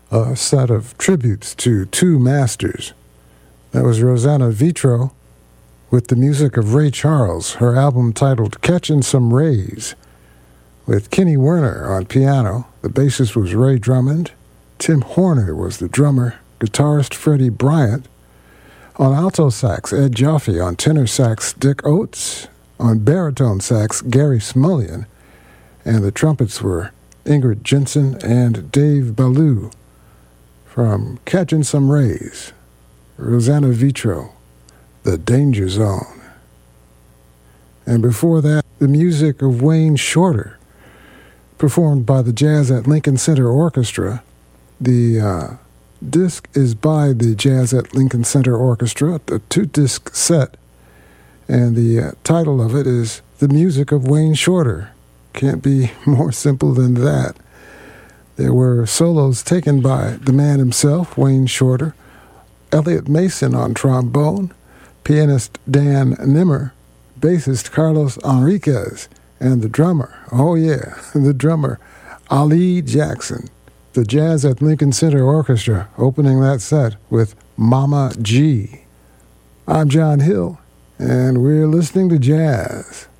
a set of tributes to two masters. That was Rosanna Vitro with the music of Ray Charles, her album titled Catchin' Some Rays, with Kenny Werner on piano. The bassist was Ray Drummond. Tim Horner was the drummer. Guitarist Freddie Bryant. On alto sax, Ed Jaffe. On tenor sax, Dick Oates. On baritone sax, Gary Smullian. And the trumpets were Ingrid Jensen and Dave Ballou. From Catchin' Some Rays, Rosanna Vitro, The Danger Zone. And before that, the music of Wayne Shorter, performed by the Jazz at Lincoln Center Orchestra. The disc is by the Jazz at Lincoln Center Orchestra, a 2-disc set, and the title of it is The Music of Wayne Shorter. Can't be more simple than that. There were solos taken by the man himself, Wayne Shorter, Elliot Mason on trombone, pianist Dan Nimmer, bassist Carlos Enriquez, and the drummer, the drummer, Ali Jackson. The Jazz at Lincoln Center Orchestra opening that set with Mama G. I'm John Hill, and we're listening to jazz.